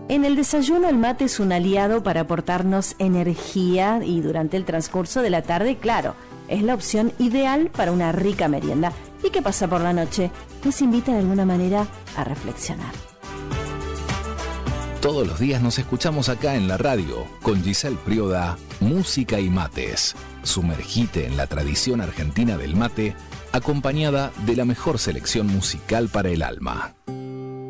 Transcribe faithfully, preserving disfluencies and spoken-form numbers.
En el desayuno el mate es un aliado para aportarnos energía y durante el transcurso de la tarde, claro, es la opción ideal para una rica merienda. ¿Y qué pasa por la noche? Nos invita de alguna manera a reflexionar. Todos los días nos escuchamos acá en la radio con Giselle Prioda, Música y Mates. Sumergite en la tradición argentina del mate, acompañada de la mejor selección musical para el alma.